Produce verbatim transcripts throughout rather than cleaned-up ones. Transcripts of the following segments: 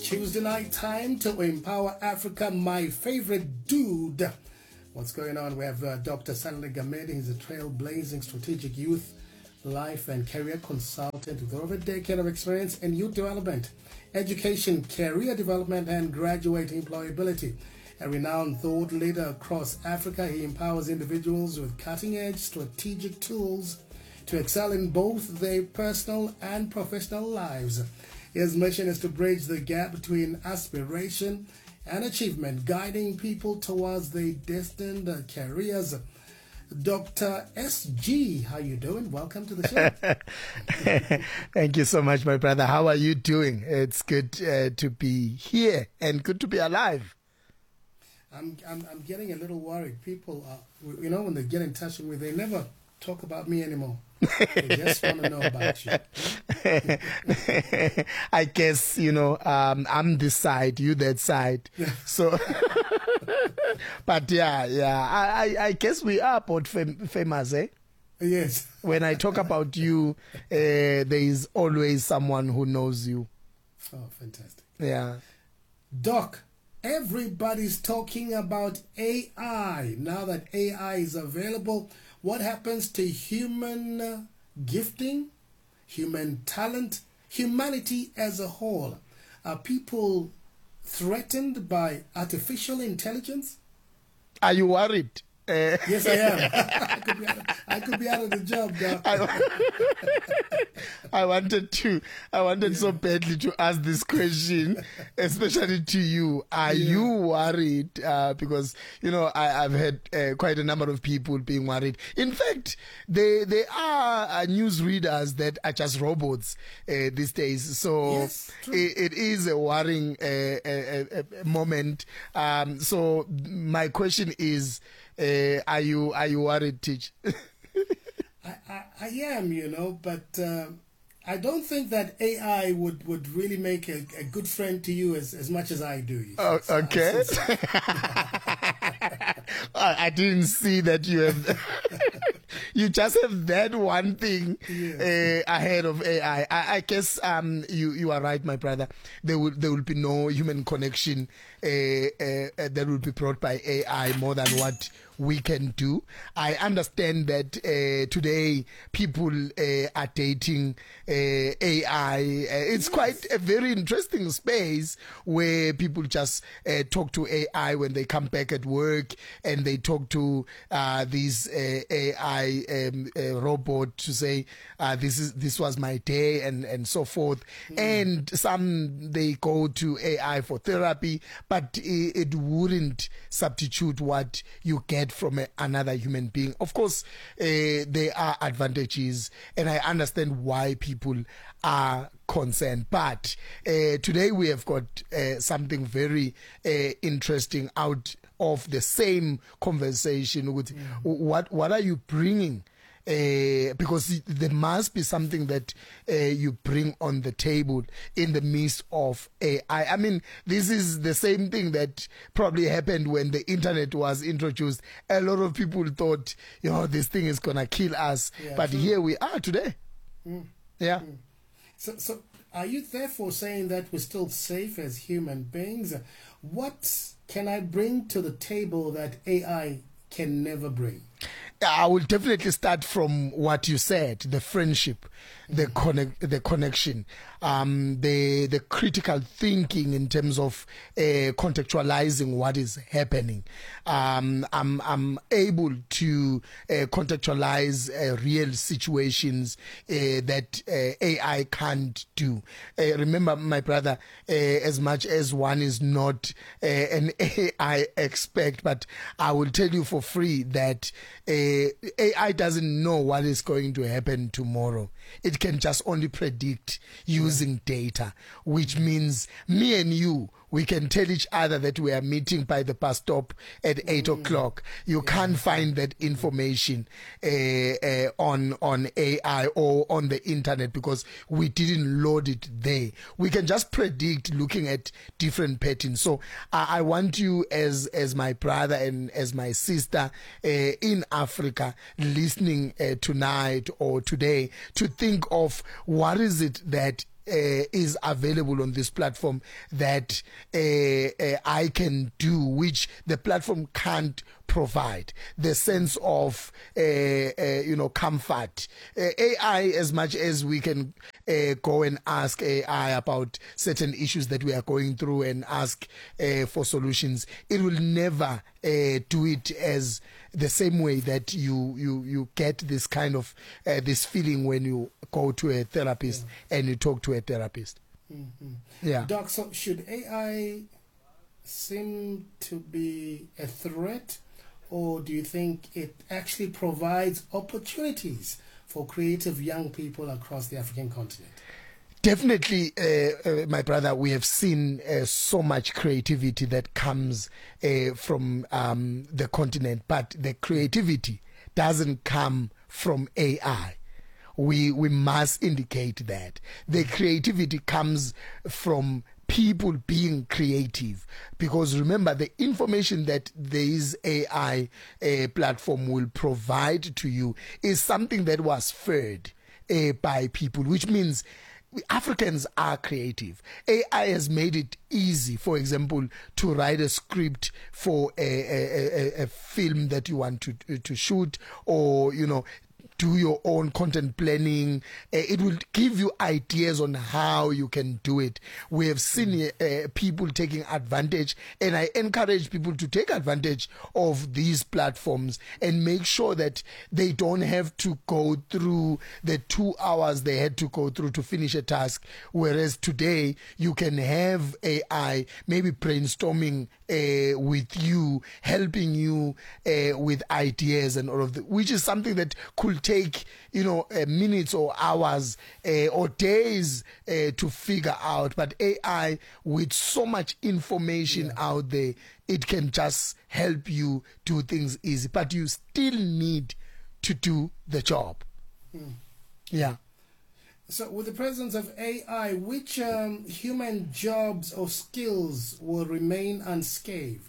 Tuesday night time to Empower Africa, my favorite dude. What's going on? We have uh, Doctor Sanley Gamedi. He's a trailblazing strategic youth life and career consultant with over a decade of experience in youth development, education, career development, and graduate employability. A renowned thought leader across Africa, he empowers individuals with cutting-edge strategic tools to excel in both their personal and professional lives. His mission is to bridge the gap between aspiration and achievement, guiding people towards their destined careers. Doctor S G, how you doing? Welcome to the show. Thank you so much, my brother. How are you doing? It's good uh, to be here and good to be alive. I'm, I'm I'm getting a little worried. People, are, you know, when they get in touch with me, they never talk about me anymore. They just want to know about you. I guess, you know, um, I'm this side, you that side. So, but yeah, yeah, I, I, I guess we are both fam- famous, eh? Yes. When I talk about you, uh, there is always someone who knows you. Oh, fantastic. Yeah. Doc, everybody's talking about A I. Now that A I is available, what happens to human uh, gifting, human talent, humanity as a whole? Are people threatened by artificial intelligence? Are you worried? Uh, yes, I am. I, could be out of, I could be out of the job, Doc. I, I wanted to, I wanted yeah. so badly to ask this question, especially to you. Are yeah. you worried? Uh, because, you know, I, I've had uh, quite a number of people being worried. In fact, they, they are uh, news readers that are just robots uh, these days. So yes, it, it is a worrying uh, a, a, a moment. Um, so my question is, Uh, are you are you worried, Teach? I, I, I am, you know, but uh, I don't think that A I would, would really make a, a good friend to you as, as much as I do. You oh, okay. I didn't see that you have. You just have that one thing yeah. uh, ahead of A I. I, I guess um, you you are right, my brother. There will there will be no human connection uh, uh, uh, that will be brought by A I more than what we can do. I understand that uh, today people uh, are dating uh, A I. Uh, it's yes. quite a very interesting space where people just uh, talk to A I when they come back at work, and they talk to uh, these uh, A I um, uh, robot to say uh, this is this was my day and and so forth. Mm. And some they go to A I for therapy, but it, it wouldn't substitute what you get from a, another human being. Of course, uh, there are advantages, and I understand why people are concerned. But uh, today we have got uh, something very uh, interesting out of the same conversation. With mm. what what are you bringing? Uh, because there must be something that uh, you bring on the table in the midst of A I. I mean, this is the same thing that probably happened when the internet was introduced. A lot of people thought, you know, this thing is going to kill us. Yeah, but true. Here we are today. Mm. Yeah. Mm. So, so are you therefore saying that we're still safe as human beings? What can I bring to the table that A I can never bring? I will definitely start from what you said: the friendship, the connect, the connection, um, the the critical thinking in terms of uh, contextualizing what is happening. Um, I'm I'm able to uh, contextualize uh, real situations uh, that uh, A I can't do. Uh, remember, my brother, uh, as much as one is not uh, an A I expert, but I will tell you for free that Uh, A I doesn't know what is going to happen tomorrow. It can just only predict using data, which means me and you, we can tell each other that we are meeting by the bus stop at eight mm. o'clock. You yeah. can't find that information uh, uh, on on A I or on the internet because we didn't load it there. We can just predict looking at different patterns. So I, I want you as as my brother and as my sister uh, in Africa listening uh, tonight or today to think of what is it that uh, is available on this platform that uh, uh, I can do, which the platform can't provide. The sense of uh, uh, you know comfort. Uh, A I, as much as we can uh, go and ask A I about certain issues that we are going through and ask uh, for solutions, it will never uh, do it as the same way that you you you get this kind of uh, this feeling when you go to a therapist yeah. and you talk to a therapist. Mm-hmm. Yeah, Doc. So should A I seem to be a threat, or do you think it actually provides opportunities for creative young people across the African continent? Definitely, uh, uh, my brother, we have seen uh, so much creativity that comes uh, from um, the continent, but the creativity doesn't come from A I. We we must indicate that the creativity comes from people being creative, because remember, the information that this A I uh, platform will provide to you is something that was fed uh, by people, which means Africans are creative. A I has made it easy, for example, to write a script for a, a, a, a film that you want to to shoot, or you know, do your own content planning. Uh, it will give you ideas on how you can do it. We have seen uh, people taking advantage, and I encourage people to take advantage of these platforms and make sure that they don't have to go through the two hours they had to go through to finish a task. Whereas today you can have A I maybe brainstorming uh, with you, helping you uh, with ideas and all of that, which is something that could take, you know, uh, minutes or hours uh, or days uh, to figure out. But A I, with so much information yeah. out there, it can just help you do things easy. But you still need to do the job. Mm. Yeah. So with the presence of A I, which um, human jobs or skills will remain unscathed?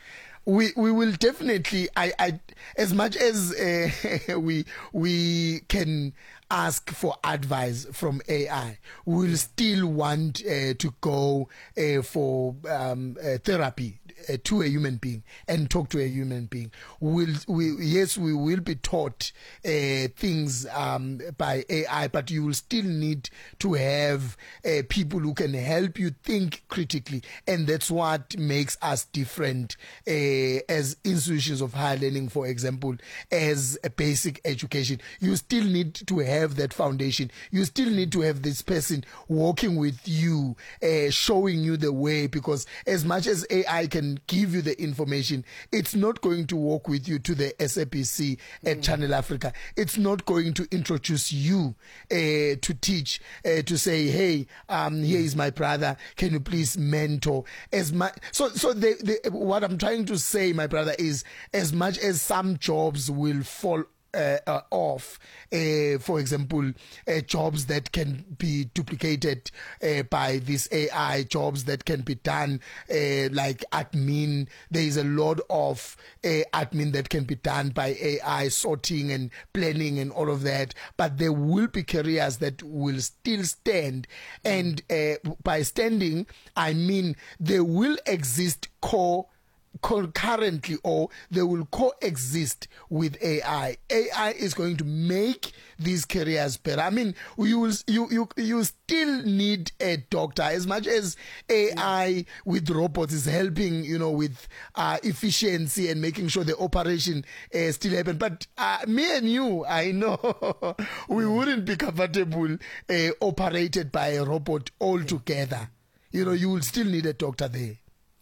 We we will definitely. I, I as much as uh, we we can ask for advice from A I, we will still want uh, to go uh, for um, uh, therapy uh, to a human being and talk to a human being. We'll, we yes, we will be taught uh, things um, by A I, but you will still need to have uh, people who can help you think critically, and that's what makes us different uh, as institutions of higher learning. For example, as a basic education, you still need to have that foundation. You still need to have this person walking with you, uh, showing you the way, because as much as A I can give you the information, it's not going to walk with you to the S A B C at mm. Channel Africa. It's not going to introduce you uh, to teach, uh, to say, hey, um, here is my brother, can you please mentor? As much, so so the, the, what I'm trying to say, my brother, is as much as some jobs will fall Uh, uh, off, uh, for example, uh, jobs that can be duplicated uh, by this A I, jobs that can be done uh, like admin. There is a lot of uh, admin that can be done by A I, sorting and planning and all of that. But there will be careers that will still stand. And uh, by standing, I mean there will exist core concurrently, or they will coexist with A I. A I is going to make these careers better. I mean, you will, you you you still need a doctor, as much as A I with robots is helping, you know, with uh, efficiency and making sure the operation uh, still happen. But uh, me and you, I know we wouldn't be comfortable uh, operated by a robot altogether. You know, you will still need a doctor there.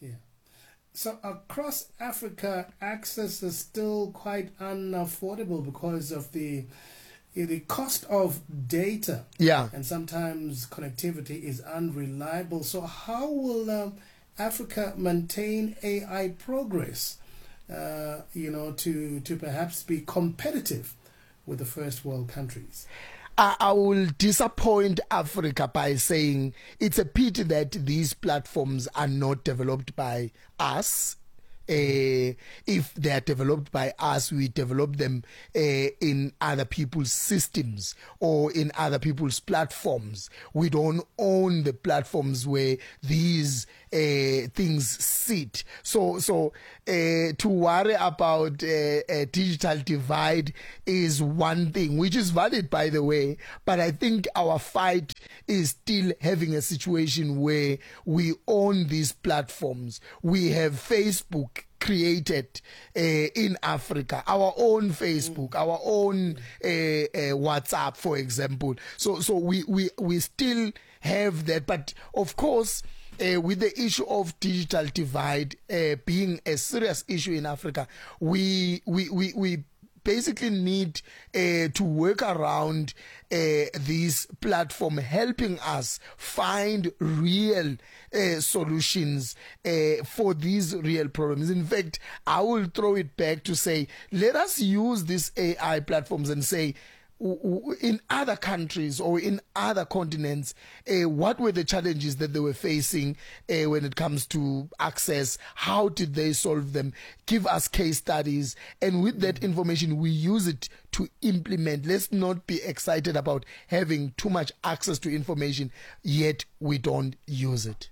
So across Africa, access is still quite unaffordable because of the the cost of data. Yeah. And sometimes connectivity is unreliable. So how will um, Africa maintain A I progress, uh, you know, to, to perhaps be competitive with the first world countries? I will disappoint Africa by saying it's a pity that these platforms are not developed by us uh, if they are developed by us, we develop them uh, in other people's systems or in other people's platforms. We don't own the platforms where these uh, things sit. So, so uh, to worry about uh, a digital divide is one thing, which is valid, by the way. But I think our fight is still having a situation where we own these platforms. We have Facebook created uh, in Africa, our own Facebook, our own uh, uh, WhatsApp, for example. So, so we, we, we still have that. But of course, Uh, with the issue of digital divide uh, being a serious issue in Africa, we we we, we basically need uh, to work around uh, this platform, helping us find real uh, solutions uh, for these real problems. In fact, I will throw it back to say, let us use these A I platforms and say, in other countries or in other continents, uh, what were the challenges that they were facing uh, when it comes to access? How did they solve them? Give us case studies, and with that information, we use it to implement. Let's not be excited about having too much access to information, yet we don't use it.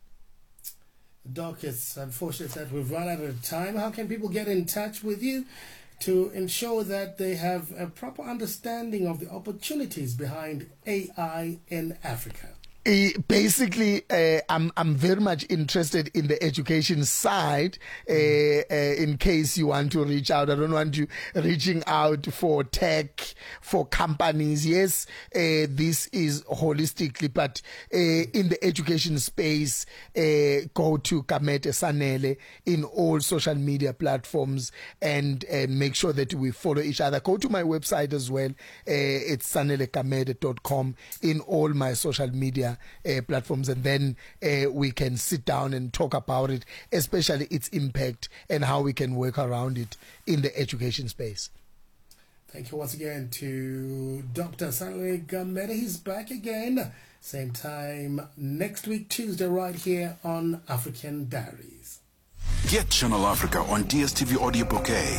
Doc, it's unfortunate that we've run out of time. How can people get in touch with you to ensure that they have a proper understanding of the opportunities behind A I in Africa? Uh, basically, uh, I'm I'm very much interested in the education side. Uh, uh, in case you want to reach out, I don't want you reaching out for tech, for companies. Yes, uh, this is holistically, but uh, in the education space, uh, go to Gamede Sanele in all social media platforms and uh, make sure that we follow each other. Go to my website as well. Uh, it's sanele gamede dot com in all my social media Uh, platforms, and then uh, we can sit down and talk about it, especially its impact and how we can work around it in the education space. Thank you once again to Doctor Sanele Gamede. He's back again, same time next week, Tuesday, right here on African Diaries. Get Channel Africa on D S T V Audio Bouquet.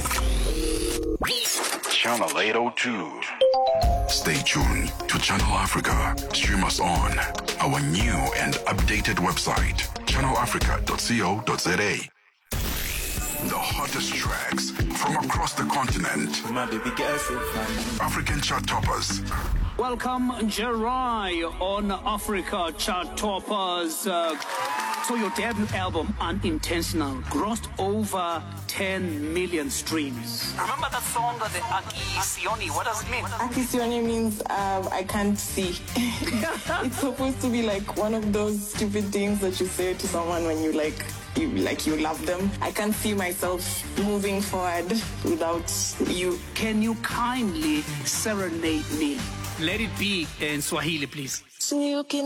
Channel eight oh two. Stay tuned to Channel Africa. Stream us on our new and updated website, channel africa dot co dot za. The hottest tracks from across the continent. African chart toppers. Welcome, Jerai, on Africa Chart Toppers. Uh, so your debut album, Unintentional, grossed over ten million streams. Remember that song, the Aki Sioni? What does it mean? Aki Sioni means um, I can't see. It's supposed to be like one of those stupid things that you say to someone when you like you like you love them. I can't see myself moving forward without you. Can you kindly serenade me? Let it be in Swahili, please. So you can